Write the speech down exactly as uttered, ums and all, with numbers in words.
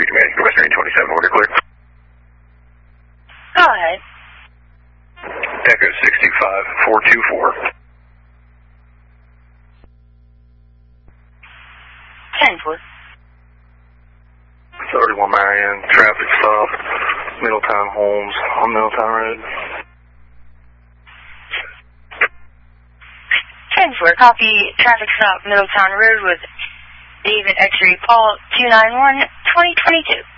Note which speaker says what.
Speaker 1: Command, Western twenty-seven, order clear.
Speaker 2: Go ahead.
Speaker 1: Echo sixty-five, four two four.
Speaker 2: ten four.
Speaker 1: thirty-one Marion, traffic stop, Middletown Holmes, on Middletown Road.
Speaker 2: ten four, copy, traffic stop, Middletown Road with David X-ray Paul two nine one, twenty twenty-two.